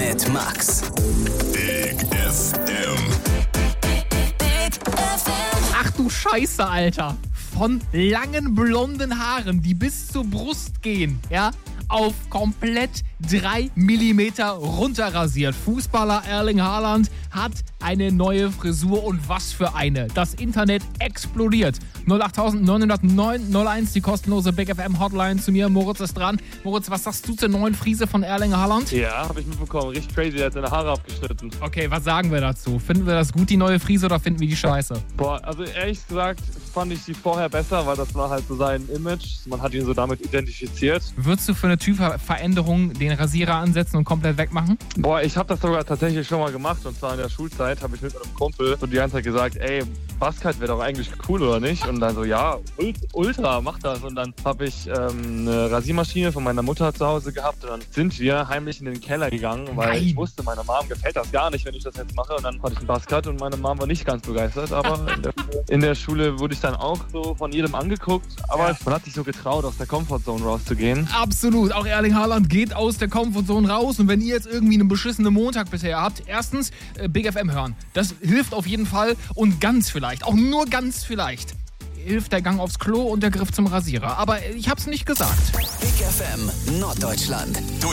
mit Max. Big FM. Big FM. Ach du Scheiße, Alter. Von langen blonden Haaren, die bis zur Brust gehen, ja, auf komplett 3 mm runterrasiert. Fußballer Erling Haaland hat eine neue Frisur und was für eine. Das Internet explodiert. 08909 01, die kostenlose Big FM Hotline zu mir. Moritz ist dran. Moritz, was sagst du zur neuen Frise von Erling Haaland? Ja, habe ich mitbekommen. Richtig crazy, der hat seine Haare abgeschnitten. Okay, was sagen wir dazu? Finden wir das gut, die neue Frise, oder finden wir die scheiße? Boah, also ehrlich gesagt fand ich sie vorher besser, weil das war halt so sein Image. Man hat ihn so damit identifiziert. Würdest du für eine Typveränderung den Rasierer ansetzen und komplett wegmachen? Boah, ich habe das sogar tatsächlich schon mal gemacht. Und zwar in der Schulzeit habe ich mit einem Kumpel so die ganze Zeit gesagt, ey, Buzzcut wäre doch eigentlich cool, oder nicht? Und dann so, ja, ultra, mach das. Und dann habe ich eine Rasiermaschine von meiner Mutter zu Hause gehabt. Und dann sind wir heimlich in den Keller gegangen, weil ich wusste, meiner Mom gefällt das gar nicht, wenn ich das jetzt mache. Und dann hatte ich einen Buzzcut und meine Mom war nicht ganz begeistert. Aber in der Schule wurde ich dann auch so von jedem angeguckt. Aber man hat sich so getraut, aus der Comfortzone rauszugehen. Absolut. Auch Erling Haaland geht aus der Comfortzone raus. Und wenn ihr jetzt irgendwie einen beschissenen Montag bisher habt, erstens Big FM hören. Das hilft auf jeden Fall. Und ganz vielleicht, auch nur ganz vielleicht, hilft der Gang aufs Klo und der Griff zum Rasierer. Aber ich hab's nicht gesagt. Big FM Norddeutschland. Durch